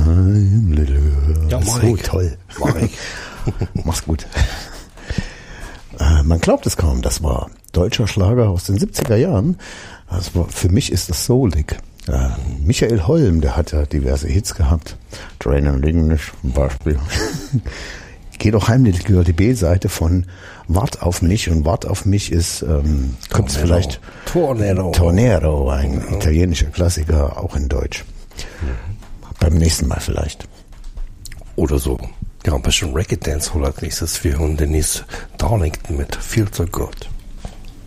Time, little girl. Ja, so toll. Mach ich. Mach's gut. Man glaubt es kaum, das war deutscher Schlager aus den 70er Jahren. Für mich ist das soulig. Michael Holm, der hat ja diverse Hits gehabt. Train and English zum Beispiel. Geh doch heim, Little Girl, die B-Seite von Wart auf mich. Und Wart auf mich ist, kommt es vielleicht Tornado, ein italienischer Klassiker, auch in Deutsch. Beim nächsten Mal vielleicht. Oder so. Ja, ein bisschen Reggae Dance Hall als nächstes. Wir hören Denise Darlington mit Feel So Good.